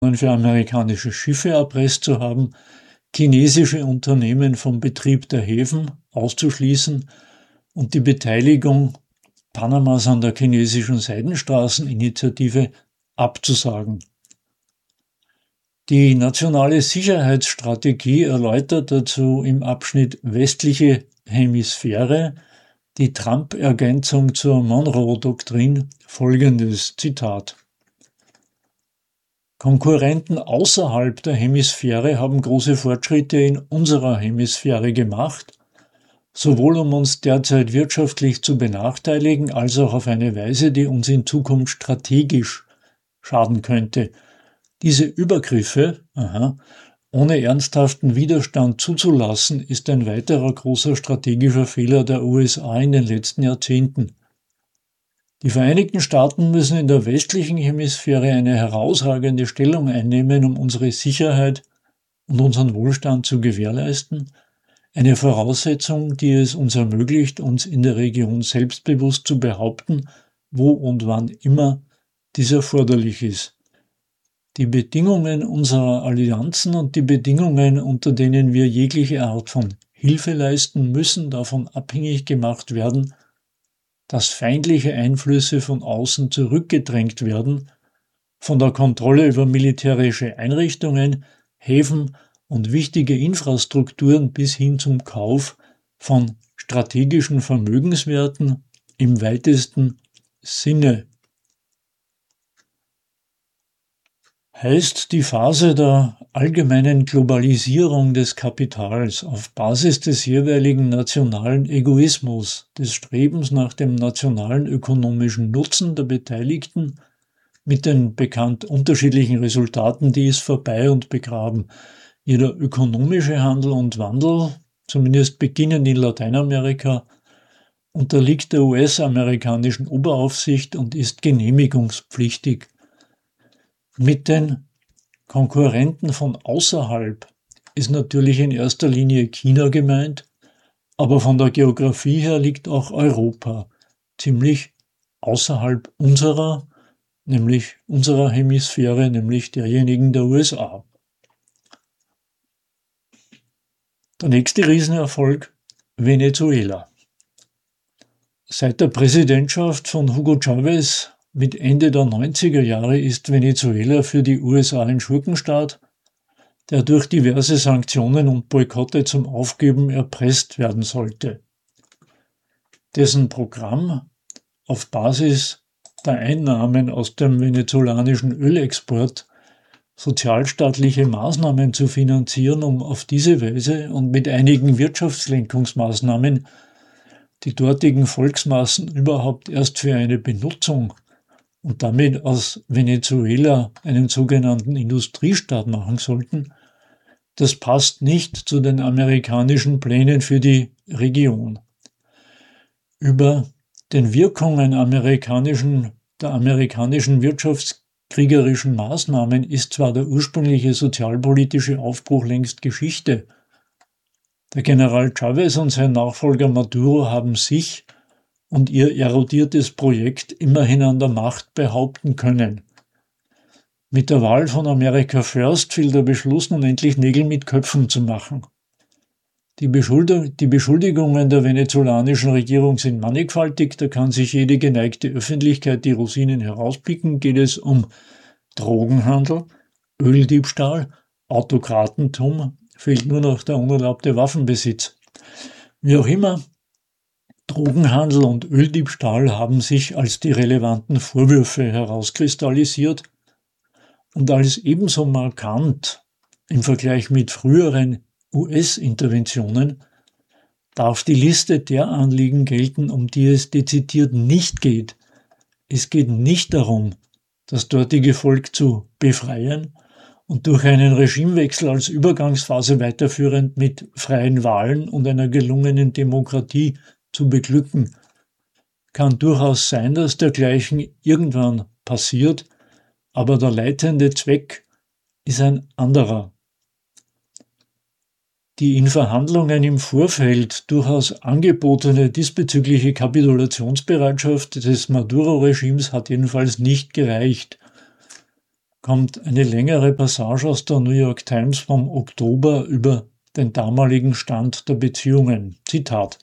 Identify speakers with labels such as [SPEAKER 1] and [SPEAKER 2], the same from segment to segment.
[SPEAKER 1] für amerikanische Schiffe erpresst zu haben, chinesische Unternehmen vom Betrieb der Häfen auszuschließen und die Beteiligung Panamas an der chinesischen Seidenstraßeninitiative abzusagen. Die nationale Sicherheitsstrategie erläutert dazu im Abschnitt Westliche Hemisphäre die Trump-Ergänzung zur Monroe-Doktrin folgendes Zitat: Konkurrenten außerhalb der Hemisphäre haben große Fortschritte in unserer Hemisphäre gemacht, sowohl um uns derzeit wirtschaftlich zu benachteiligen, als auch auf eine Weise, die uns in Zukunft strategisch schaden könnte. Diese Übergriffe, ohne ernsthaften Widerstand zuzulassen, ist ein weiterer großer strategischer Fehler der USA in den letzten Jahrzehnten. Die Vereinigten Staaten müssen in der westlichen Hemisphäre eine herausragende Stellung einnehmen, um unsere Sicherheit und unseren Wohlstand zu gewährleisten. Eine Voraussetzung, die es uns ermöglicht, uns in der Region selbstbewusst zu behaupten, wo und wann immer dies erforderlich ist. Die Bedingungen unserer Allianzen und die Bedingungen, unter denen wir jegliche Art von Hilfe leisten, müssen davon abhängig gemacht werden, dass feindliche Einflüsse von außen zurückgedrängt werden, von der Kontrolle über militärische Einrichtungen, Häfen und wichtige Infrastrukturen bis hin zum Kauf von strategischen Vermögenswerten im weitesten Sinne. Heißt die Phase der allgemeinen Globalisierung des Kapitals auf Basis des jeweiligen nationalen Egoismus, des Strebens nach dem nationalen ökonomischen Nutzen der Beteiligten mit den bekannt unterschiedlichen Resultaten, die ist vorbei und begraben. Jeder ökonomische Handel und Wandel, zumindest beginnend in Lateinamerika, unterliegt der US-amerikanischen Oberaufsicht und ist genehmigungspflichtig. Mit den Konkurrenten von außerhalb ist natürlich in erster Linie China gemeint, aber von der Geografie her liegt auch Europa ziemlich außerhalb unserer Hemisphäre, nämlich derjenigen der USA. Der nächste Riesenerfolg: Venezuela. Seit der Präsidentschaft von Hugo Chavez mit Ende der 90er Jahre ist Venezuela für die USA ein Schurkenstaat, der durch diverse Sanktionen und Boykotte zum Aufgeben erpresst werden sollte. Dessen Programm, auf Basis der Einnahmen aus dem venezolanischen Ölexport sozialstaatliche Maßnahmen zu finanzieren, um auf diese Weise und mit einigen Wirtschaftslenkungsmaßnahmen die dortigen Volksmassen überhaupt erst für eine Benutzung und damit aus Venezuela einen sogenannten Industriestaat machen sollten, das passt nicht zu den amerikanischen Plänen für die Region. Über den Wirkungen der amerikanischen wirtschaftskriegerischen Maßnahmen ist zwar der ursprüngliche sozialpolitische Aufbruch längst Geschichte. Der General Chavez und sein Nachfolger Maduro haben sich und ihr erodiertes Projekt immerhin an der Macht behaupten können. Mit der Wahl von America First fiel der Beschluss, nun endlich Nägel mit Köpfen zu machen. Die Beschuldigungen der venezolanischen Regierung sind mannigfaltig, da kann sich jede geneigte Öffentlichkeit die Rosinen herauspicken. Geht es um Drogenhandel, Öldiebstahl, Autokratentum, fehlt nur noch der unerlaubte Waffenbesitz. Wie auch immer, Drogenhandel und Öldiebstahl haben sich als die relevanten Vorwürfe herauskristallisiert und als ebenso markant im Vergleich mit früheren US-Interventionen darf die Liste der Anliegen gelten, um die es dezidiert nicht geht. Es geht nicht darum, das dortige Volk zu befreien und durch einen Regimewechsel als Übergangsphase weiterführend mit freien Wahlen und einer gelungenen Demokratie zu beglücken. Kann durchaus sein, dass dergleichen irgendwann passiert, aber der leitende Zweck ist ein anderer. Die in Verhandlungen im Vorfeld durchaus angebotene diesbezügliche Kapitulationsbereitschaft des Maduro-Regimes hat jedenfalls nicht gereicht. kommt eine längere Passage aus der New York Times vom Oktober über den damaligen Stand der Beziehungen. Zitat: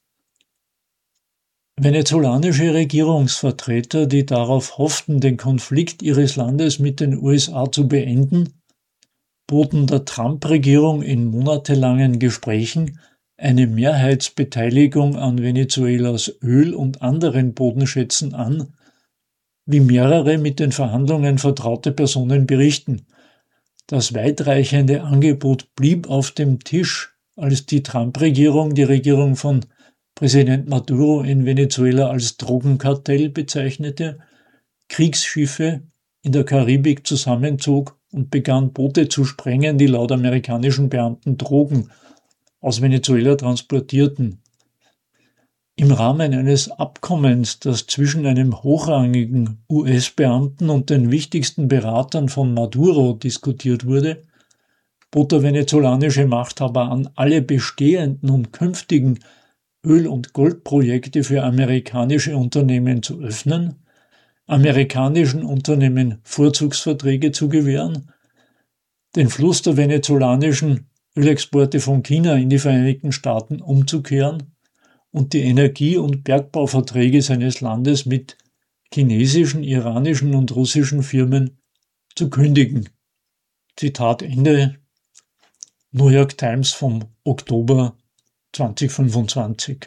[SPEAKER 1] Venezolanische Regierungsvertreter, die darauf hofften, den Konflikt ihres Landes mit den USA zu beenden, boten der Trump-Regierung in monatelangen Gesprächen eine Mehrheitsbeteiligung an Venezuelas Öl und anderen Bodenschätzen an, wie mehrere mit den Verhandlungen vertraute Personen berichten. Das weitreichende Angebot blieb auf dem Tisch, als die Trump-Regierung die Regierung von Präsident Maduro in Venezuela als Drogenkartell bezeichnete, Kriegsschiffe in der Karibik zusammenzog und begann, Boote zu sprengen, die laut amerikanischen Beamten Drogen aus Venezuela transportierten. Im Rahmen eines Abkommens, das zwischen einem hochrangigen US-Beamten und den wichtigsten Beratern von Maduro diskutiert wurde, bot der venezolanische Machthaber an, alle bestehenden und künftigen Öl- und Goldprojekte für amerikanische Unternehmen zu öffnen, amerikanischen Unternehmen Vorzugsverträge zu gewähren, den Fluss der venezolanischen Ölexporte von China in die Vereinigten Staaten umzukehren und die Energie- und Bergbauverträge seines Landes mit chinesischen, iranischen und russischen Firmen zu kündigen. Zitat Ende, New York Times vom Oktober 2025.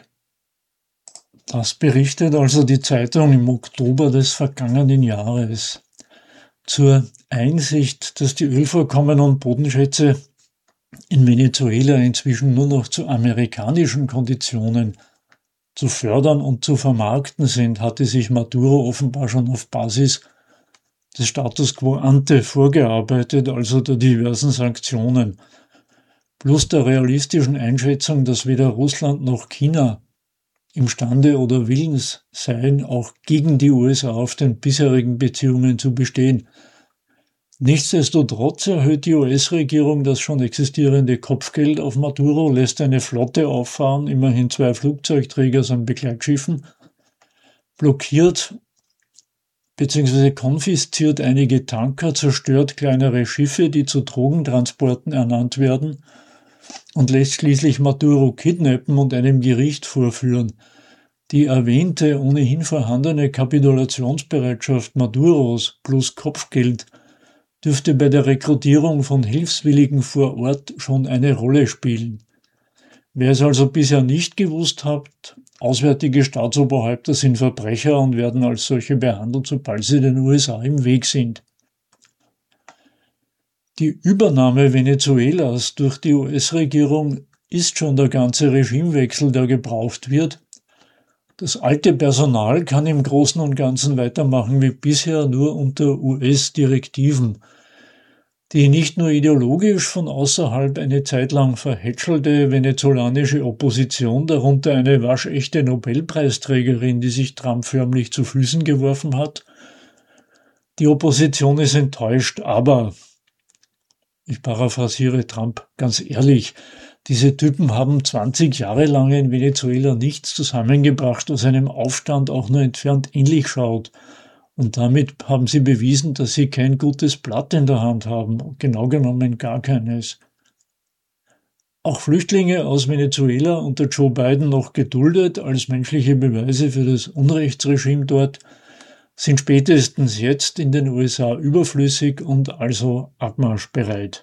[SPEAKER 1] Das berichtet also die Zeitung im Oktober des vergangenen Jahres. Zur Einsicht, dass die Ölvorkommen und Bodenschätze in Venezuela inzwischen nur noch zu amerikanischen Konditionen zu fördern und zu vermarkten sind, hatte sich Maduro offenbar schon auf Basis des Status quo ante vorgearbeitet, also der diversen Sanktionen, plus der realistischen Einschätzung, dass weder Russland noch China imstande oder willens seien, auch gegen die USA auf den bisherigen Beziehungen zu bestehen. Nichtsdestotrotz erhöht die US-Regierung das schon existierende Kopfgeld auf Maduro, lässt eine Flotte auffahren, immerhin 2 Flugzeugträger samt Begleitschiffen, blockiert bzw. konfisziert einige Tanker, zerstört kleinere Schiffe, die zu Drogentransporten ernannt werden, und lässt schließlich Maduro kidnappen und einem Gericht vorführen. Die erwähnte, ohnehin vorhandene Kapitulationsbereitschaft Maduros plus Kopfgeld dürfte bei der Rekrutierung von Hilfswilligen vor Ort schon eine Rolle spielen. Wer es also bisher nicht gewusst hat, auswärtige Staatsoberhäupter sind Verbrecher und werden als solche behandelt, sobald sie den USA im Weg sind. Die Übernahme Venezuelas durch die US-Regierung ist schon der ganze Regimewechsel, der gebraucht wird. Das alte Personal kann im Großen und Ganzen weitermachen wie bisher, nur unter US-Direktiven. Die nicht nur ideologisch von außerhalb eine Zeit lang verhätschelte venezolanische Opposition, darunter eine waschechte Nobelpreisträgerin, die sich Trump förmlich zu Füßen geworfen hat. Die Opposition ist enttäuscht, aber, ich paraphrasiere Trump ganz ehrlich, diese Typen haben 20 Jahre lang in Venezuela nichts zusammengebracht, was einem Aufstand auch nur entfernt ähnlich schaut. Und damit haben sie bewiesen, dass sie kein gutes Blatt in der Hand haben, genau genommen gar keines. Auch Flüchtlinge aus Venezuela unter Joe Biden noch geduldet als menschliche Beweise für das Unrechtsregime dort, sind spätestens jetzt in den USA überflüssig und also abmarschbereit.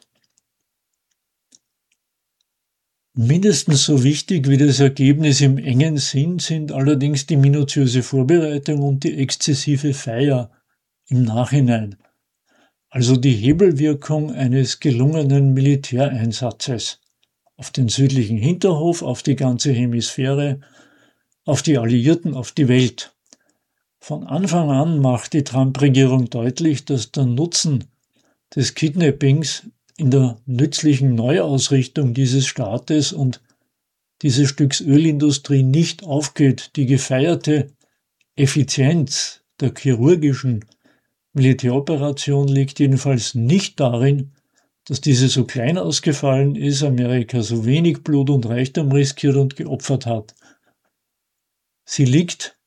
[SPEAKER 1] Mindestens so wichtig wie das Ergebnis im engen Sinn sind allerdings die minutiöse Vorbereitung und die exzessive Feier im Nachhinein, also die Hebelwirkung eines gelungenen Militäreinsatzes auf den südlichen Hinterhof, auf die ganze Hemisphäre, auf die Alliierten, auf die Welt. Von Anfang an macht die Trump-Regierung deutlich, dass der Nutzen des Kidnappings in der nützlichen Neuausrichtung dieses Staates und dieses Stücks Ölindustrie nicht aufgeht. Die gefeierte Effizienz der chirurgischen Militäroperation liegt jedenfalls nicht darin, dass diese so klein ausgefallen ist, Amerika so wenig Blut und Reichtum riskiert und geopfert hat. Sie liegt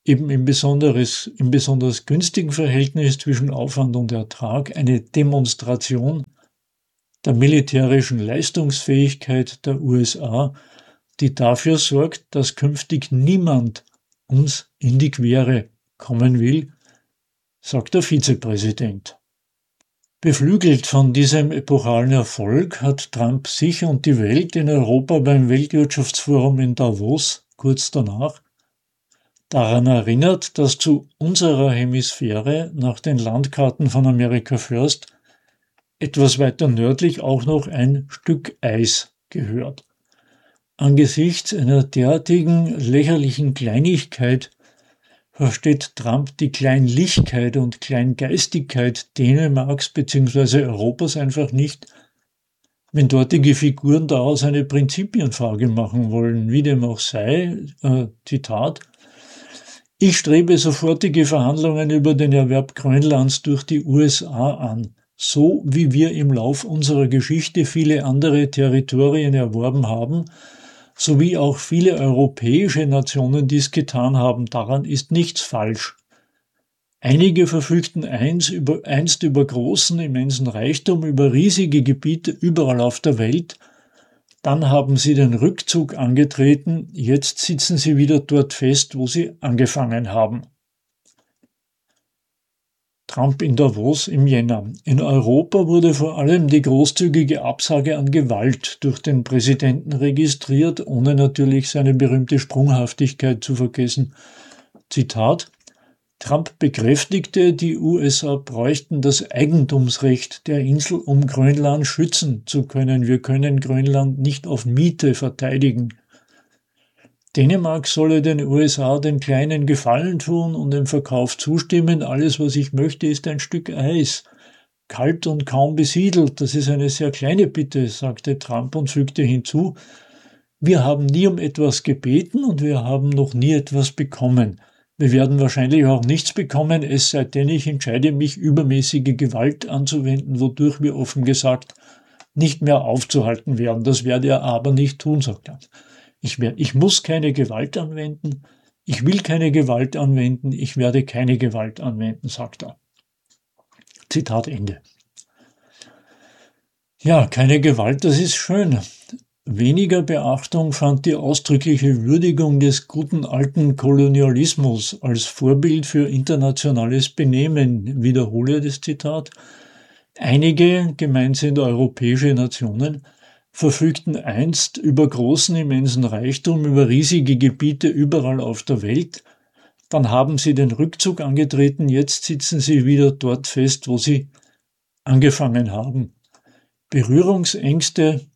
[SPEAKER 1] eben im besonders günstigen Verhältnis zwischen Aufwand und Ertrag eine Demonstration der militärischen Leistungsfähigkeit der USA, die dafür sorgt, dass künftig niemand uns in die Quere kommen will, sagt der Vizepräsident. Beflügelt von diesem epochalen Erfolg hat Trump sich und die Welt in Europa beim Weltwirtschaftsforum in Davos kurz danach daran erinnert, dass zu unserer Hemisphäre nach den Landkarten von America First etwas weiter nördlich auch noch ein Stück Eis gehört. Angesichts einer derartigen lächerlichen Kleinigkeit versteht Trump die Kleinlichkeit und Kleingeistigkeit Dänemarks bzw. Europas einfach nicht, wenn dortige Figuren daraus eine Prinzipienfrage machen wollen, wie dem auch sei, Zitat: Ich strebe sofortige Verhandlungen über den Erwerb Grönlands durch die USA an, so wie wir im Lauf unserer Geschichte viele andere Territorien erworben haben, sowie auch viele europäische Nationen dies getan haben. Daran ist nichts falsch. Einige verfügten einst über großen, immensen Reichtum, über riesige Gebiete überall auf der Welt. Dann haben sie den Rückzug angetreten, jetzt sitzen sie wieder dort fest, wo sie angefangen haben. Trump in Davos im Jänner. In Europa wurde vor allem die großzügige Absage an Gewalt durch den Präsidenten registriert, ohne natürlich seine berühmte Sprunghaftigkeit zu vergessen. Zitat: Trump bekräftigte, die USA bräuchten das Eigentumsrecht der Insel, um Grönland schützen zu können. Wir können Grönland nicht auf Miete verteidigen. Dänemark solle den USA den kleinen Gefallen tun und dem Verkauf zustimmen. Alles, was ich möchte, ist ein Stück Eis. Kalt und kaum besiedelt. Das ist eine sehr kleine Bitte, sagte Trump und fügte hinzu: Wir haben nie um etwas gebeten und wir haben noch nie etwas bekommen. Wir werden wahrscheinlich auch nichts bekommen, es sei denn, ich entscheide mich, übermäßige Gewalt anzuwenden, wodurch wir offen gesagt nicht mehr aufzuhalten wären. Das werde er aber nicht tun, sagt er. Ich muss keine Gewalt anwenden, ich will keine Gewalt anwenden, ich werde keine Gewalt anwenden, sagt er. Zitat Ende. Ja, keine Gewalt, das ist schön. Weniger Beachtung fand die ausdrückliche Würdigung des guten alten Kolonialismus als Vorbild für internationales Benehmen. Wiederhole das Zitat. Einige, gemeint sind europäische Nationen, verfügten einst über großen, immensen Reichtum, über riesige Gebiete überall auf der Welt. Dann haben sie den Rückzug angetreten, jetzt sitzen sie wieder dort fest, wo sie angefangen haben. Berührungsängste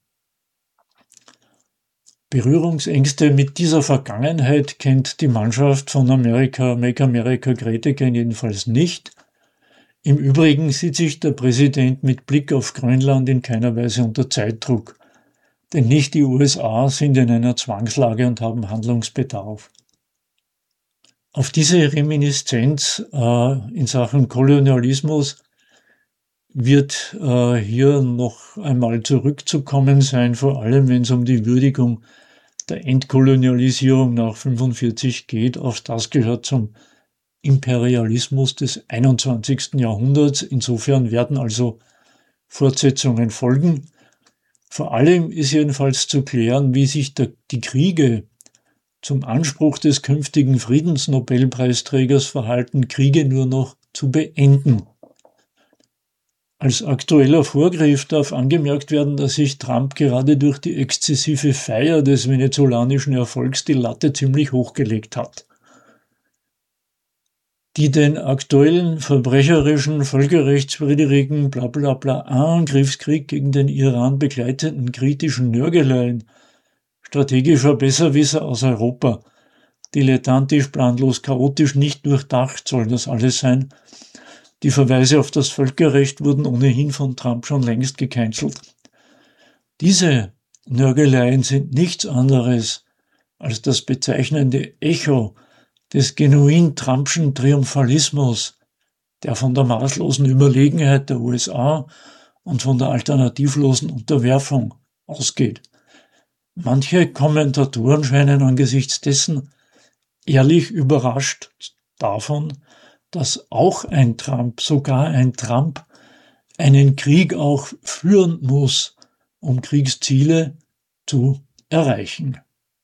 [SPEAKER 1] mit dieser Vergangenheit kennt die Mannschaft von Make America Great Again jedenfalls nicht. Im Übrigen sieht sich der Präsident mit Blick auf Grönland in keiner Weise unter Zeitdruck. Denn nicht die USA sind in einer Zwangslage und haben Handlungsbedarf. Auf diese Reminiszenz in Sachen Kolonialismus wird hier noch einmal zurückzukommen sein, vor allem wenn es um die Würdigung der Entkolonialisierung nach 1945 geht. Auch das gehört zum Imperialismus des 21. Jahrhunderts. Insofern werden also Fortsetzungen folgen. Vor allem ist jedenfalls zu klären, wie sich die Kriege zum Anspruch des künftigen Friedensnobelpreisträgers verhalten, Kriege nur noch zu beenden. Als aktueller Vorgriff darf angemerkt werden, dass sich Trump gerade durch die exzessive Feier des venezolanischen Erfolgs die Latte ziemlich hochgelegt hat. Die den aktuellen verbrecherischen, völkerrechtswidrigen Angriffskrieg gegen den Iran begleitenden kritischen Nörgeleien, strategischer Besserwisser aus Europa, dilettantisch, planlos, chaotisch, nicht durchdacht soll das alles sein. Die Verweise auf das Völkerrecht wurden ohnehin von Trump schon längst gecancelt. Diese Nörgeleien sind nichts anderes als das bezeichnende Echo des genuin Trumpschen Triumphalismus, der von der maßlosen Überlegenheit der USA und von der alternativlosen Unterwerfung ausgeht. Manche Kommentatoren scheinen angesichts dessen ehrlich überrascht davon, dass auch ein Trump, sogar ein Trump, einen Krieg auch führen muss, um Kriegsziele zu erreichen.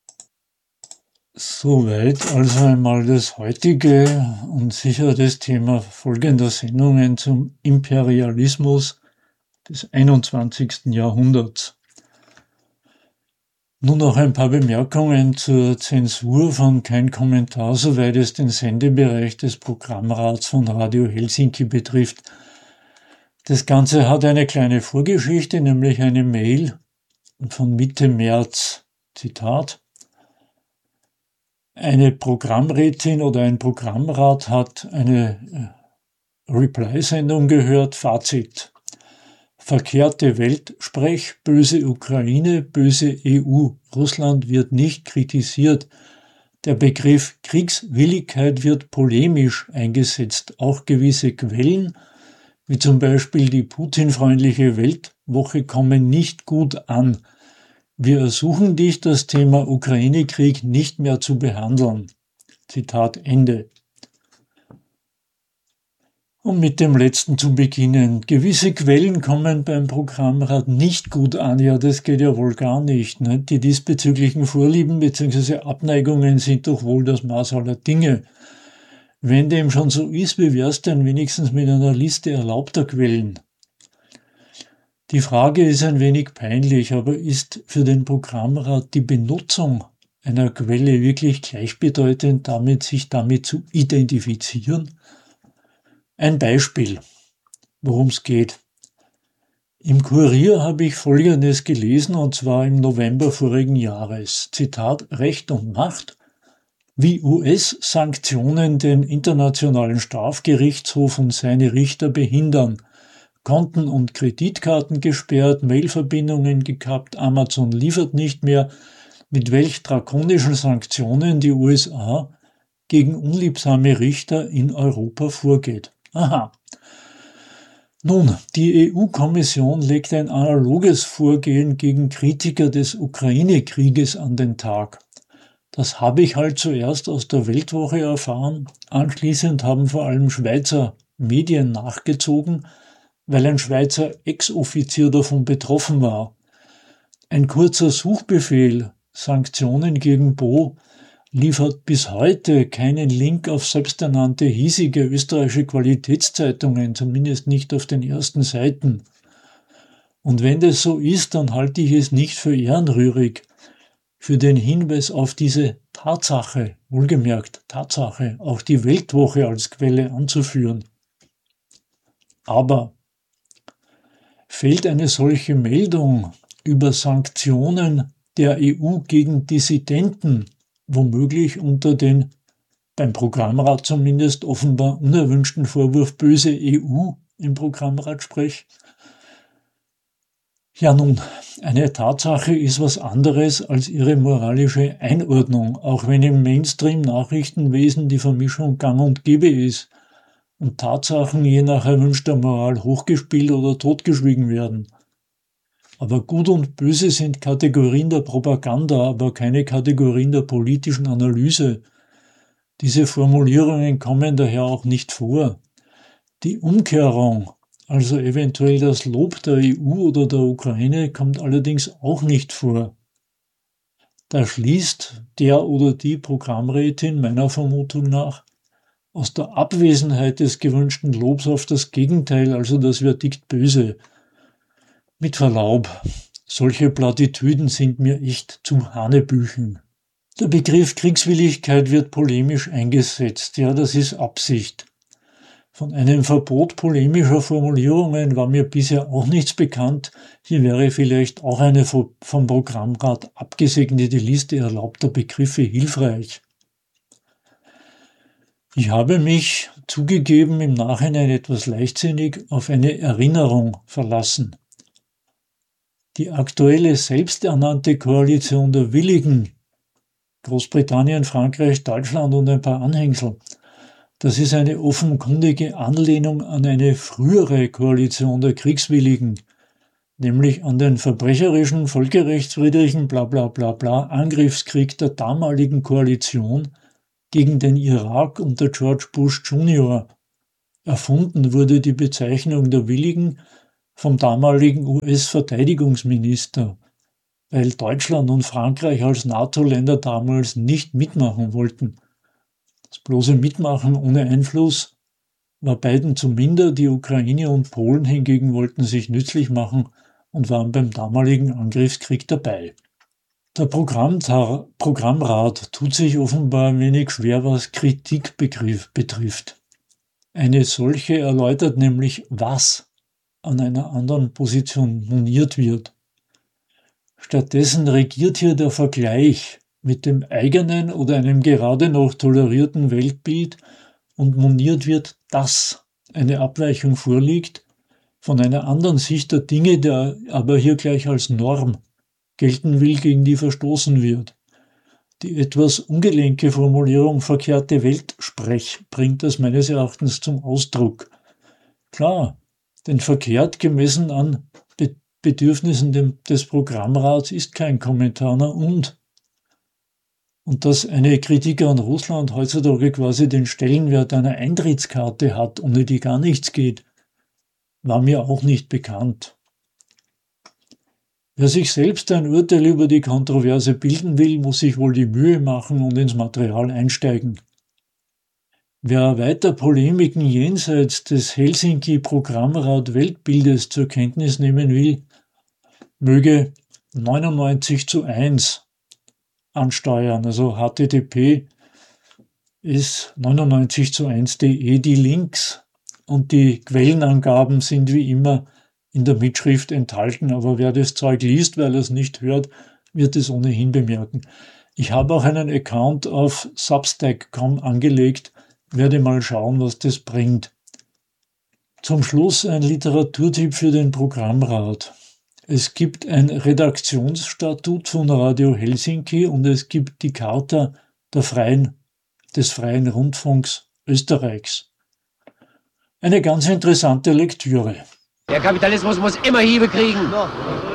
[SPEAKER 1] Soweit also einmal das heutige und sicher das Thema folgender Sendungen zum Imperialismus des 21. Jahrhunderts. Nun noch ein paar Bemerkungen zur Zensur von Kein Kommentar, soweit es den Sendebereich des Programmrats von Radio Helsinki betrifft. Das Ganze hat eine kleine Vorgeschichte, nämlich eine Mail von Mitte März. Zitat: Eine Programmrätin oder ein Programmrat hat eine Reply-Sendung gehört. Fazit: Verkehrte Weltsprech, böse Ukraine, böse EU. Russland wird nicht kritisiert. Der Begriff Kriegswilligkeit wird polemisch eingesetzt. Auch gewisse Quellen, wie zum Beispiel die Putin-freundliche Weltwoche, kommen nicht gut an. Wir ersuchen dich, das Thema Ukraine-Krieg nicht mehr zu behandeln. Zitat Ende. Um mit dem letzten zu beginnen. Gewisse Quellen kommen beim Programmrat nicht gut an. Ja, das geht ja wohl gar nicht. Ne? Die diesbezüglichen Vorlieben bzw. Abneigungen sind doch wohl das Maß aller Dinge. Wenn dem schon so ist, wie wär's denn wenigstens mit einer Liste erlaubter Quellen? Die Frage ist ein wenig peinlich, aber ist für den Programmrat die Benutzung einer Quelle wirklich gleichbedeutend damit, sich damit zu identifizieren? Ein Beispiel, worum es geht. Im Kurier habe ich Folgendes gelesen, und zwar im November vorigen Jahres. Zitat: Recht und Macht, wie US-Sanktionen den Internationalen Strafgerichtshof und seine Richter behindern. Konten und Kreditkarten gesperrt, Mailverbindungen gekappt, Amazon liefert nicht mehr. Mit welch drakonischen Sanktionen die USA gegen unliebsame Richter in Europa vorgeht. Aha. Nun, die EU-Kommission legt ein analoges Vorgehen gegen Kritiker des Ukraine-Krieges an den Tag. Das habe ich halt zuerst aus der Weltwoche erfahren. Anschließend haben vor allem Schweizer Medien nachgezogen, weil ein Schweizer Ex-Offizier davon betroffen war. Ein kurzer Suchbefehl, Sanktionen gegen Bo, liefert bis heute keinen Link auf selbsternannte hiesige österreichische Qualitätszeitungen, zumindest nicht auf den ersten Seiten. Und wenn das so ist, dann halte ich es nicht für ehrenrührig, für den Hinweis auf diese Tatsache, wohlgemerkt Tatsache, auch die Weltwoche als Quelle anzuführen. Aber fehlt eine solche Meldung über Sanktionen der EU gegen Dissidenten, womöglich unter den, beim Programmrat zumindest, offenbar unerwünschten Vorwurf böse EU im Programmrat-Sprech? Ja nun, eine Tatsache ist was anderes als ihre moralische Einordnung, auch wenn im Mainstream-Nachrichtenwesen die Vermischung gang und gäbe ist und Tatsachen je nach erwünschter Moral hochgespielt oder totgeschwiegen werden. Aber Gut und Böse sind Kategorien der Propaganda, aber keine Kategorien der politischen Analyse. Diese Formulierungen kommen daher auch nicht vor. Die Umkehrung, also eventuell das Lob der EU oder der Ukraine, kommt allerdings auch nicht vor. Da schließt der oder die Programmrätin meiner Vermutung nach aus der Abwesenheit des gewünschten Lobs auf das Gegenteil, also das Verdikt Böse. Mit Verlaub, solche Plattitüden sind mir echt zu Hanebüchen. Der Begriff Kriegswilligkeit wird polemisch eingesetzt. Ja, das ist Absicht. Von einem Verbot polemischer Formulierungen war mir bisher auch nichts bekannt. Hier wäre vielleicht auch eine vom Programmrat abgesegnete Liste erlaubter Begriffe hilfreich. Ich habe mich, zugegeben im Nachhinein etwas leichtsinnig, auf eine Erinnerung verlassen. Die aktuelle selbsternannte Koalition der Willigen, Großbritannien, Frankreich, Deutschland und ein paar Anhängsel, das ist eine offenkundige Anlehnung an eine frühere Koalition der Kriegswilligen, nämlich an den verbrecherischen, völkerrechtswidrigen, bla bla bla bla Angriffskrieg der damaligen Koalition gegen den Irak unter George Bush Jr. Erfunden wurde die Bezeichnung der Willigen vom damaligen US-Verteidigungsminister, weil Deutschland und Frankreich als NATO-Länder damals nicht mitmachen wollten. Das bloße Mitmachen ohne Einfluss war beiden zu minder, die Ukraine und Polen hingegen wollten sich nützlich machen und waren beim damaligen Angriffskrieg dabei. Der Programmrat tut sich offenbar ein wenig schwer, was Kritik betrifft. Eine solche erläutert nämlich, was an einer anderen Position moniert wird. Stattdessen regiert hier der Vergleich mit dem eigenen oder einem gerade noch tolerierten Weltbild und moniert wird, dass eine Abweichung vorliegt von einer anderen Sicht der Dinge, der aber hier gleich als Norm gelten will, gegen die verstoßen wird. Die etwas ungelenke Formulierung verkehrte Weltsprech bringt das meines Erachtens zum Ausdruck. Klar, denn verkehrt gemessen an Bedürfnissen des Programmrats ist kein Kommentarer und dass eine Kritik an Russland heutzutage quasi den Stellenwert einer Eintrittskarte hat, ohne die gar nichts geht, war mir auch nicht bekannt. Wer sich selbst ein Urteil über die Kontroverse bilden will, muss sich wohl die Mühe machen und ins Material einsteigen. Wer weiter Polemiken jenseits des Helsinki-Programmrat-Weltbildes zur Kenntnis nehmen will, möge 99:1 ansteuern, also http ist 99:1.de. Die Links und die Quellenangaben sind wie immer in der Mitschrift enthalten, aber wer das Zeug liest, weil er es nicht hört, wird es ohnehin bemerken. Ich habe auch einen Account auf Substack.com angelegt, werde mal schauen, was das bringt. Zum Schluss ein Literaturtipp für den Programmrat. Es gibt ein Redaktionsstatut von Radio Helsinki und es gibt die Charta des freien Rundfunks Österreichs. Eine ganz interessante Lektüre.
[SPEAKER 2] Der Kapitalismus muss immer Hiebe kriegen.